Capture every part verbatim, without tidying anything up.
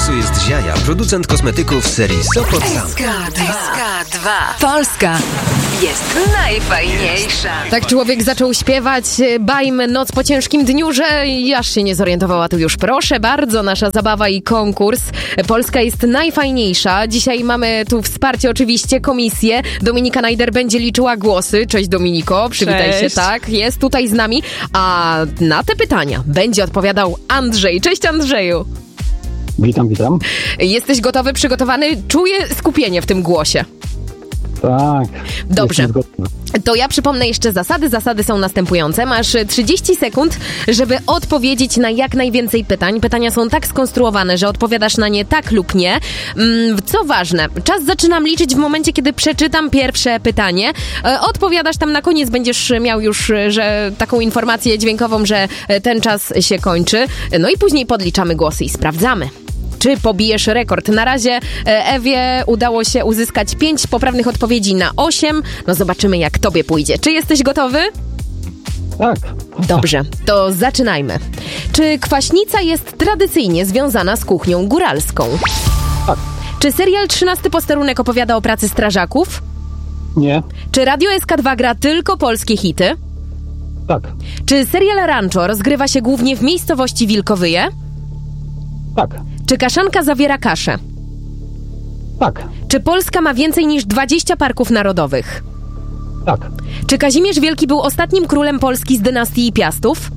konkursu jest Ziaja, producent kosmetyków serii Sopot Sound. S K dwa. Polska jest najfajniejsza. Tak człowiek zaczął śpiewać bajmy Noc po ciężkim dniu, że aż się nie zorientowała. Tu już proszę bardzo, nasza zabawa i konkurs. Polska jest najfajniejsza. Dzisiaj mamy tu wsparcie oczywiście, komisję. Dominika Najder będzie liczyła głosy. Cześć Dominiko, przywitaj Cześć. się. Tak, jest tutaj z nami. A na te pytania będzie odpowiadał Andrzej. Cześć Andrzeju. Witam, witam. Jesteś gotowy, przygotowany? Czuję skupienie w tym głosie. Tak. Dobrze. To ja przypomnę jeszcze zasady. Zasady są następujące. Masz trzydzieści sekund, żeby odpowiedzieć na jak najwięcej pytań. Pytania są tak skonstruowane, że odpowiadasz na nie tak lub nie. Co ważne, czas zaczynam liczyć w momencie, kiedy przeczytam pierwsze pytanie. Odpowiadasz tam na koniec, będziesz miał już że taką informację dźwiękową, że ten czas się kończy. No i później podliczamy głosy i sprawdzamy, czy pobijesz rekord. Na razie Ewie udało się uzyskać pięć poprawnych odpowiedzi na osiem. No zobaczymy, jak tobie pójdzie. Czy jesteś gotowy? Tak. Dobrze, to zaczynajmy. Czy kwaśnica jest tradycyjnie związana z kuchnią góralską? Tak. Czy serial trzynasty Posterunek opowiada o pracy strażaków? Nie. Czy Radio S K dwa gra tylko polskie hity? Tak. Czy serial Rancho rozgrywa się głównie w miejscowości Wilkowyje? Tak. Czy kaszanka zawiera kaszę? Tak. Czy Polska ma więcej niż dwadzieścia parków narodowych? Tak. Czy Kazimierz Wielki był ostatnim królem Polski z dynastii Piastów?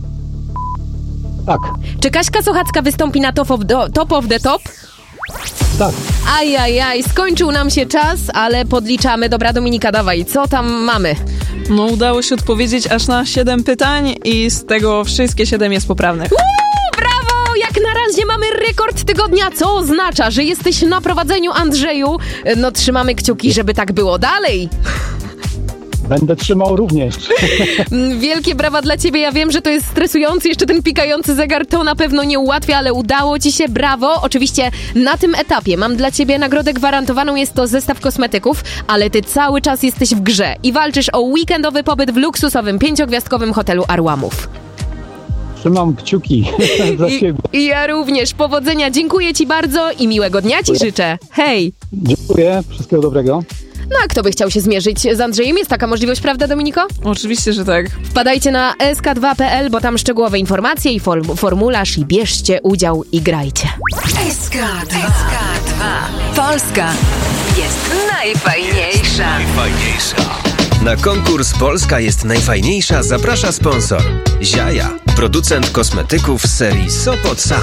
Tak. Czy Kaśka Sochacka wystąpi na Top of, do, top, of the Top? Tak. Ajajaj, skończył nam się czas, ale podliczamy. Dobra, Dominika, dawaj, co tam mamy? No udało się odpowiedzieć aż na siedem pytań i z tego wszystkie siedem jest poprawnych. Uuu, brawo! Jak na razie mamy rekord tygodnia, co oznacza, że jesteś na prowadzeniu, Andrzeju. No trzymamy kciuki, żeby tak było dalej. Będę trzymał również. Wielkie brawa dla ciebie. Ja wiem, że to jest stresujący, jeszcze ten pikający zegar to na pewno nie ułatwia, ale udało ci się, brawo. Oczywiście na tym etapie mam dla ciebie nagrodę gwarantowaną, jest to zestaw kosmetyków, ale ty cały czas jesteś w grze i walczysz o weekendowy pobyt w luksusowym, pięciogwiazdkowym hotelu Arłamów. Trzymam kciuki za I, siebie. I ja również. Powodzenia, dziękuję ci bardzo i miłego dnia ci życzę. Hej! Dziękuję, wszystkiego dobrego. No a kto by chciał się zmierzyć z Andrzejem? Jest taka możliwość, prawda Dominiko? Oczywiście, że tak. Wpadajcie na S K dwa kropka P L, bo tam szczegółowe informacje i form- formularz i bierzcie udział i grajcie. S K dwa. Polska jest najfajniejsza. Najfajniejsza. Na konkurs Polska jest najfajniejsza zaprasza sponsor Ziaja, producent kosmetyków serii Sopot Sound.